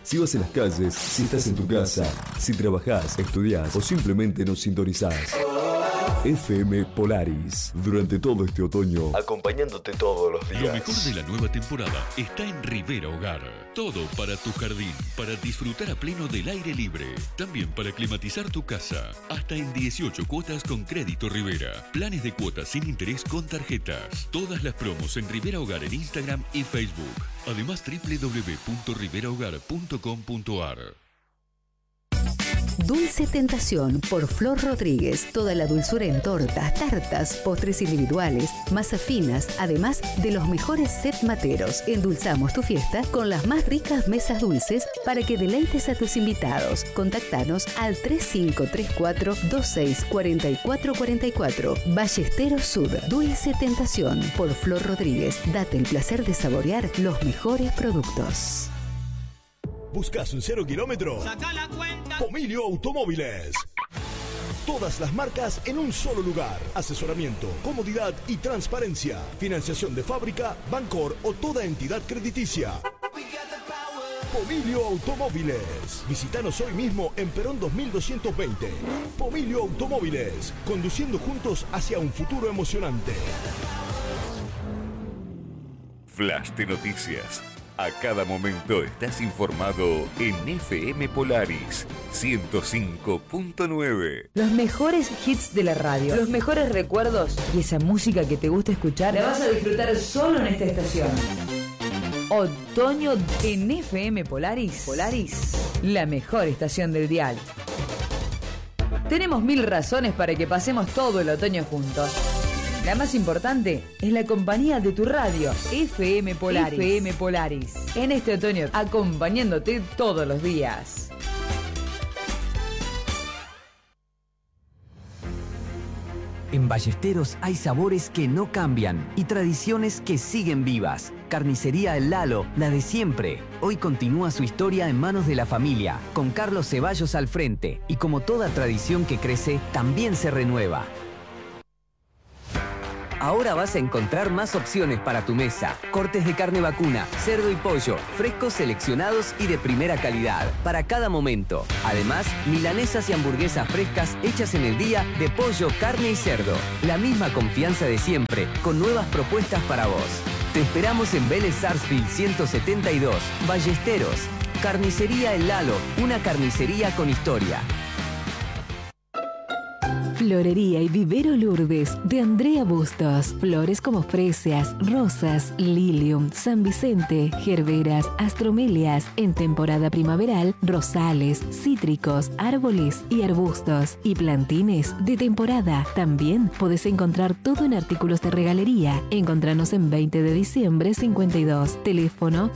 Si vas en las calles, si estás en tu casa, si trabajás, estudiás o simplemente nos sintonizás. FM Polaris, durante todo este otoño, acompañándote todos los días. Lo mejor de la nueva temporada está en Rivera Hogar. Todo para tu jardín, para disfrutar a pleno del aire libre. También para climatizar tu casa. Hasta en 18 cuotas con crédito Rivera. Planes de cuotas sin interés con tarjetas. Todas las promos en Rivera Hogar en Instagram y Facebook. Además www.riverahogar.com.ar. Dulce Tentación por Flor Rodríguez. Toda la dulzura en tortas, tartas, postres individuales, masas finas, además de los mejores set materos. Endulzamos tu fiesta con las más ricas mesas dulces para que deleites a tus invitados. Contactanos al 3534-264444. Ballesteros Sud. Dulce Tentación por Flor Rodríguez. Date el placer de saborear los mejores productos. ¿Buscas un 0 kilómetro? ¡Saca la cuenta! Pomilio Automóviles. Todas las marcas en un solo lugar. Asesoramiento, comodidad y transparencia. Financiación de fábrica, Bancor o toda entidad crediticia. Pomilio Automóviles. Visítanos hoy mismo en Perón 2220. Pomilio Automóviles. Conduciendo juntos hacia un futuro emocionante. Flash de noticias. A cada momento estás informado en FM Polaris 105.9. Los mejores hits de la radio, los mejores recuerdos y esa música que te gusta escuchar la vas a disfrutar solo en esta estación. Otoño en FM Polaris. Polaris, la mejor estación del dial. Tenemos 1000 razones para que pasemos todo el otoño juntos. La más importante es la compañía de tu radio, FM Polaris. FM Polaris. En este otoño, acompañándote todos los días. En Ballesteros hay sabores que no cambian y tradiciones que siguen vivas. Carnicería El Lalo, la de siempre. Hoy continúa su historia en manos de la familia, con Carlos Ceballos al frente. Y como toda tradición que crece, también se renueva. Ahora vas a encontrar más opciones para tu mesa. Cortes de carne vacuna, cerdo y pollo, frescos seleccionados y de primera calidad, para cada momento. Además, milanesas y hamburguesas frescas hechas en el día de pollo, carne y cerdo. La misma confianza de siempre, con nuevas propuestas para vos. Te esperamos en Vélez Sarsfield 172, Ballesteros. Carnicería El Lalo, una carnicería con historia. Florería y Vivero Lourdes de Andrea Bustos. Flores como fresias, rosas, lilium, San Vicente, gerberas, astromelias. En temporada primaveral, rosales, cítricos, árboles y arbustos. Y plantines de temporada. También puedes encontrar todo en artículos de regalería. Encontranos en 20 de diciembre 52. Teléfono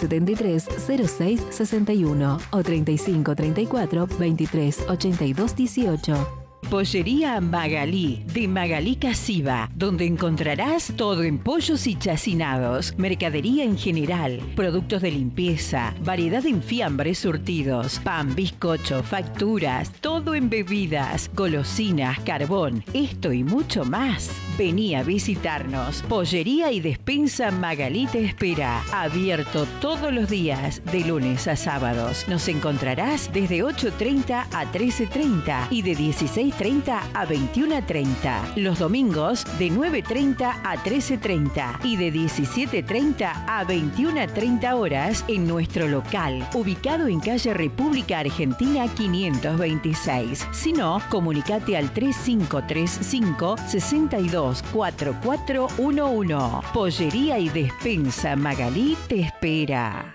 473-0661 o 3534-238218. Pollería Magalí, de Magalí Casiva, donde encontrarás todo en pollos y chacinados, mercadería en general, productos de limpieza, variedad en fiambres surtidos, pan, bizcocho, facturas, todo en bebidas, golosinas, carbón, esto y mucho más. Vení a visitarnos. Pollería y despensa Magalí te espera. Abierto todos los días, de lunes a sábados. Nos encontrarás desde 8:30 a 13:30 y de 16:30 a 21:30. Los domingos de 9:30 a 13:30 y de 17:30 a 21:30 horas en nuestro local, ubicado en calle República Argentina 526. Si no, comunicate al 3535 624411. Pollería y despensa Magalí te espera.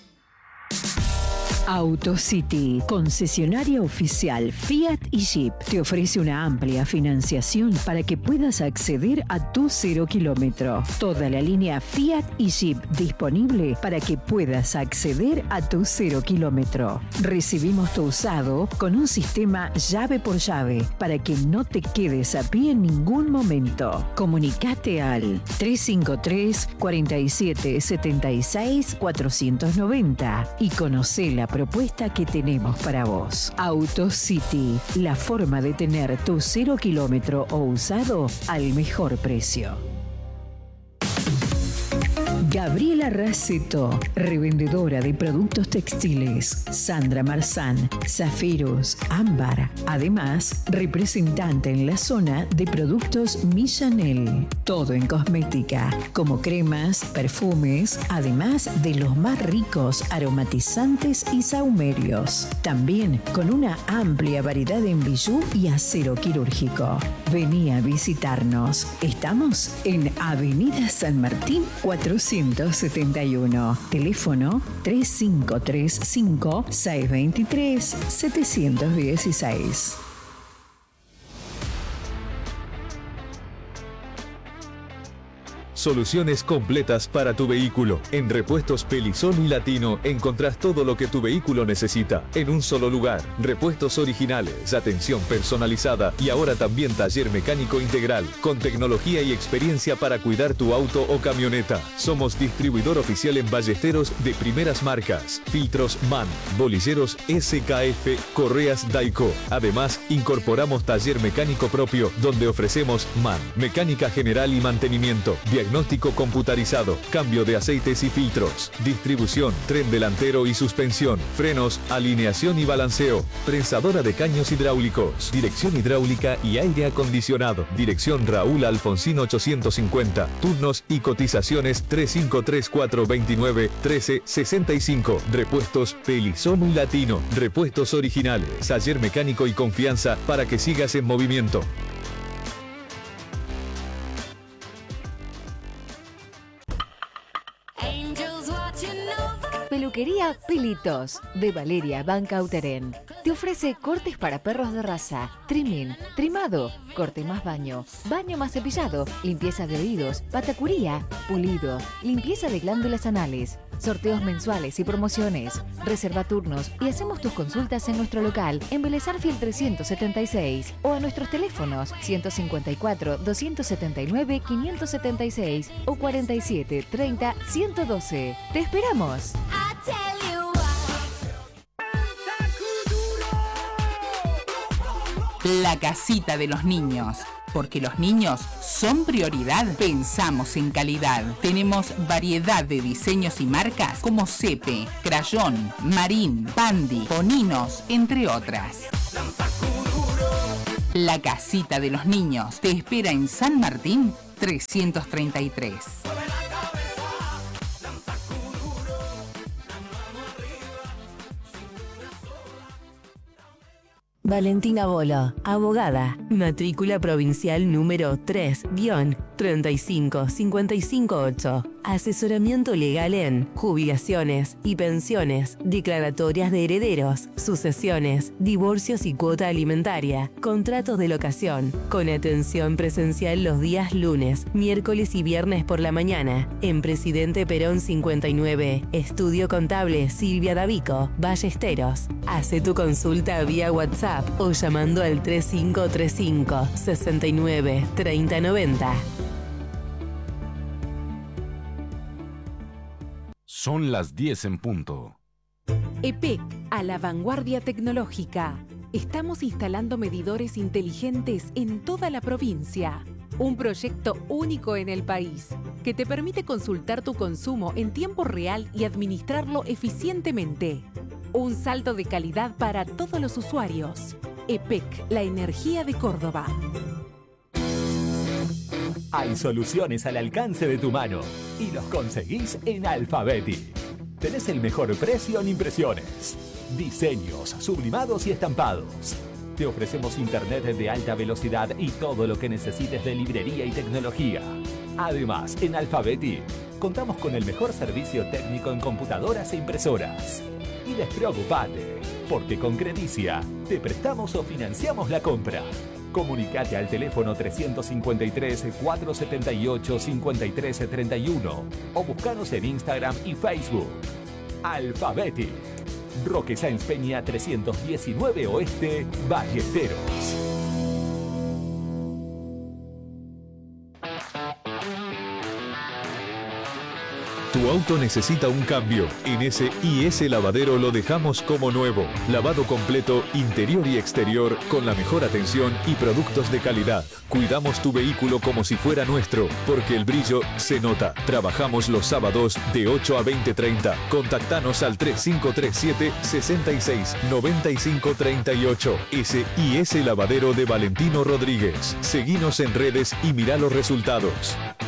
AutoCity, concesionaria oficial Fiat y Jeep, te ofrece una amplia financiación para que puedas acceder a tu 0 kilómetro. Toda la línea Fiat y Jeep disponible para que puedas acceder a tu 0 kilómetro. Recibimos tu usado con un sistema llave por llave para que no te quedes a pie en ningún momento. Comunicate al 353 47 76 490 y conoce la propuesta que tenemos para vos. AutoCity, la forma de tener tu 0 kilómetro o usado al mejor precio. Gabriela Raceto, revendedora de productos textiles. Sandra Marzán, zafiros, ámbar. Además, representante en la zona de productos Millanel. Todo en cosmética, como cremas, perfumes, además de los más ricos aromatizantes y sahumerios. También con una amplia variedad en bijú y acero quirúrgico. Vení a visitarnos. Estamos en Avenida San Martín 471. Teléfono 3535-623-716. Soluciones completas para tu vehículo. En Repuestos Pelizón y Latino encontrás todo lo que tu vehículo necesita en un solo lugar. Repuestos originales, atención personalizada y ahora también taller mecánico integral con tecnología y experiencia para cuidar tu auto o camioneta. Somos distribuidor oficial en ballesteros de primeras marcas, filtros MAN, bolilleros SKF, correas Daico. Además, incorporamos taller mecánico propio donde ofrecemos MAN, mecánica general y mantenimiento, diagnóstico computarizado, cambio de aceites y filtros, distribución, tren delantero y suspensión, frenos, alineación y balanceo, prensadora de caños hidráulicos, dirección hidráulica y aire acondicionado. Dirección Raúl Alfonsín 850. Turnos y cotizaciones 3534291365. Repuestos Pelizón y Latino. Repuestos originales, taller mecánico y confianza para que sigas en movimiento. Peluquería Pelitos, de Valeria Van Cauteren. Te ofrece cortes para perros de raza, trimming, trimado, corte más baño, baño más cepillado, limpieza de oídos, patacuría, pulido, limpieza de glándulas anales, sorteos mensuales y promociones. Reserva turnos y hacemos tus consultas en nuestro local en Vélez Arfield 376 o a nuestros teléfonos 154 279 576 o 47 30 112. ¡Te esperamos! La casita de los niños. Porque los niños son prioridad, pensamos en calidad. Tenemos variedad de diseños y marcas como Cepe, Crayón, Marín, Pandi, Poninos, entre otras. La casita de los niños te espera en San Martín 333. Valentina Bolo, abogada, matrícula provincial número 3-35558. Asesoramiento legal en jubilaciones y pensiones, declaratorias de herederos, sucesiones, divorcios y cuota alimentaria, contratos de locación, con atención presencial los días lunes, miércoles y viernes por la mañana, en Presidente Perón 59, Estudio Contable Silvia Davico, Ballesteros. Hace tu consulta vía WhatsApp o llamando al 3535 69 3090. Son las 10 en punto. EPEC, a la vanguardia tecnológica. Estamos instalando medidores inteligentes en toda la provincia. Un proyecto único en el país que te permite consultar tu consumo en tiempo real y administrarlo eficientemente. Un salto de calidad para todos los usuarios. EPEC, la energía de Córdoba. Hay soluciones al alcance de tu mano y los conseguís en Alphabetic. Tenés el mejor precio en impresiones, diseños, sublimados y estampados. Te ofrecemos internet de alta velocidad y todo lo que necesites de librería y tecnología. Además, en Alphabetic contamos con el mejor servicio técnico en computadoras e impresoras. Y despreocupate, porque con Credicia te prestamos o financiamos la compra. Comunicate al teléfono 353-478-5331 o buscanos en Instagram y Facebook. Alphabetic, Roque Sáenz Peña 319 Oeste, Ballesteros. Tu Tu auto necesita un cambio. En ese IS Lavadero lo dejamos como nuevo. Lavado completo, interior y exterior, con la mejor atención y productos de calidad. Cuidamos tu vehículo como si fuera nuestro, porque el brillo se nota. Trabajamos los sábados de 8 a 20:30. Contactanos al 3537 66 95 38. SIS Lavadero de Valentino Rodríguez. Seguinos en redes y mirá los resultados.